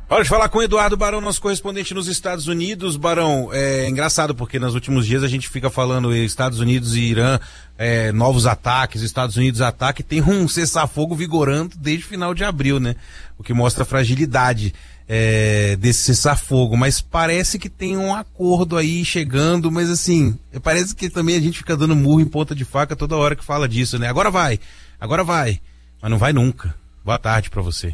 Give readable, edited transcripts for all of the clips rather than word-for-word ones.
Hora de falar com o Eduardo Barão, nosso correspondente nos Estados Unidos. Barão, é engraçado porque nos últimos dias a gente fica falando Estados Unidos e Irã, novos ataques, Estados Unidos ataque, tem um cessar-fogo vigorando desde o final de abril, né? O que mostra a fragilidade desse cessar-fogo, mas parece que tem um acordo aí chegando, mas assim, parece que também a gente fica dando murro em ponta de faca toda hora que fala disso, né? Agora vai, mas não vai nunca. Boa tarde pra você.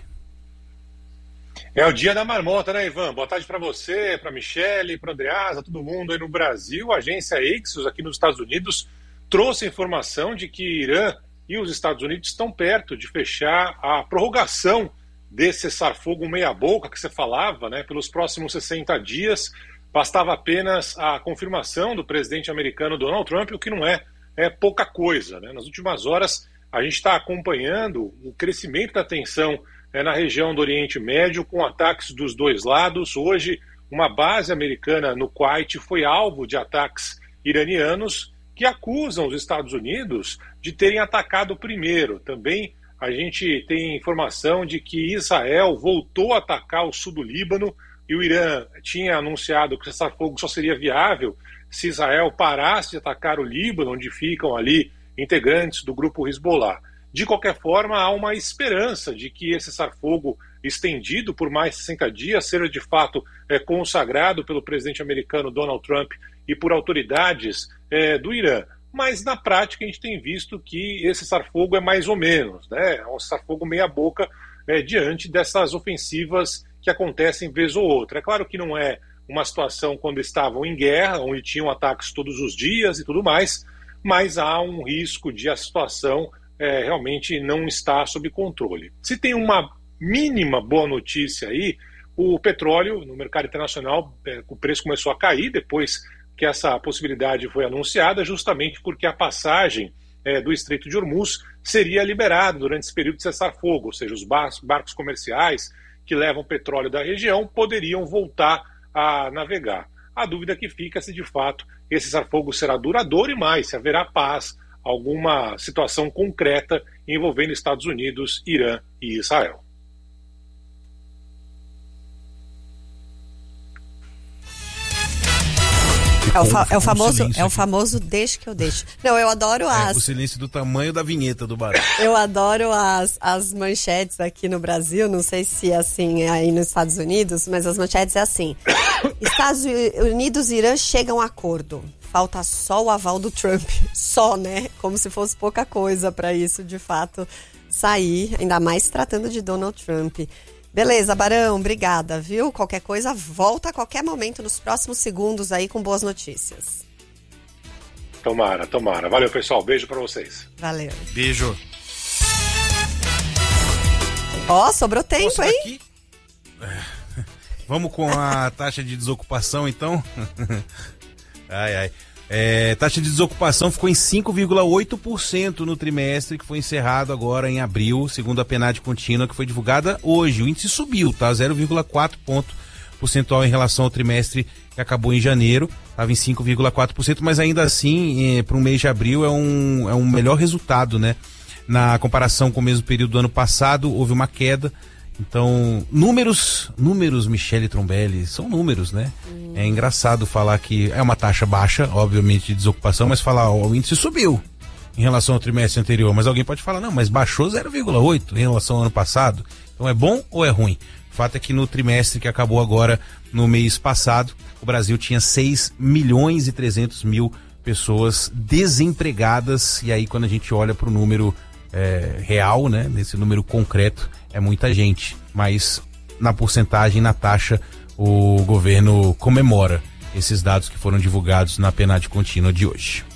É o dia da marmota, né, Ivan? Boa tarde para você, para Michele, para Andreasa, todo mundo aí no Brasil. A agência Axios, aqui nos Estados Unidos, trouxe a informação de que Irã e os Estados Unidos estão perto de fechar a prorrogação desse cessar-fogo meia-boca que você falava, né, pelos próximos 60 dias. Bastava apenas a confirmação do presidente americano Donald Trump, o que não é pouca coisa, né? Nas últimas horas, a gente está acompanhando o crescimento da tensão na região do Oriente Médio, com ataques dos dois lados. Hoje, uma base americana no Kuwait foi alvo de ataques iranianos que acusam os Estados Unidos de terem atacado primeiro. Também a gente tem informação de que Israel voltou a atacar o sul do Líbano e o Irã tinha anunciado que o cessar-fogo só seria viável se Israel parasse de atacar o Líbano, onde ficam ali integrantes do grupo Hezbollah. De qualquer forma, há uma esperança de que esse cessar-fogo estendido por mais 60 dias seja de fato consagrado pelo presidente americano Donald Trump e por autoridades do Irã. Mas na prática a gente tem visto que esse cessar-fogo é mais ou menos, né? É um cessar-fogo meia-boca diante dessas ofensivas que acontecem vez ou outra. É claro que não é uma situação quando estavam em guerra, onde tinham ataques todos os dias e tudo mais, mas há um risco de a situação realmente não está sob controle. Se tem uma mínima boa notícia aí, o petróleo no mercado internacional, o preço começou a cair depois que essa possibilidade foi anunciada, justamente porque a passagem do Estreito de Hormuz seria liberada durante esse período de cessar-fogo, ou seja, os barcos comerciais que levam petróleo da região poderiam voltar a navegar. A dúvida que fica é se de fato esse cessar-fogo será duradouro e mais, se haverá paz, alguma situação concreta envolvendo Estados Unidos, Irã e Israel. É o famoso deixa que eu deixo. Não, eu adoro o silêncio do tamanho da vinheta do Barão. Eu adoro as manchetes aqui no Brasil, não sei se é assim aí nos Estados Unidos, mas as manchetes é assim. Estados Unidos e Irã chegam a acordo. Falta só o aval do Trump. Só, né? Como se fosse pouca coisa para isso, de fato, sair. Ainda mais se tratando de Donald Trump. Beleza, Barão, obrigada, viu? Qualquer coisa, volta a qualquer momento nos próximos segundos aí com boas notícias. Tomara. Valeu, pessoal. Beijo para vocês. Valeu. Beijo. Sobrou tempo, hein? Aqui? Vamos com a taxa de desocupação, então? Ai. Taxa de desocupação ficou em 5,8% no trimestre que foi encerrado agora em abril, segundo a PNAD contínua que foi divulgada hoje. O índice subiu, tá? 0,4 ponto percentual em relação ao trimestre que acabou em janeiro, estava em 5,4%, mas ainda assim, para o mês de abril é um melhor resultado, né? Na comparação com o mesmo período do ano passado, houve uma queda. Então, números, Michele Trombelli, são números, né? É engraçado falar que é uma taxa baixa, obviamente, de desocupação, mas falar, o índice subiu em relação ao trimestre anterior. Mas alguém pode falar, não, mas baixou 0,8 em relação ao ano passado. Então é bom ou é ruim? O fato é que no trimestre que acabou agora, no mês passado, o Brasil tinha 6.300.000 pessoas desempregadas. E aí, quando a gente olha para o número real, né, nesse número concreto, é muita gente, mas na porcentagem, na taxa, o governo comemora esses dados que foram divulgados na PNAD contínua de hoje.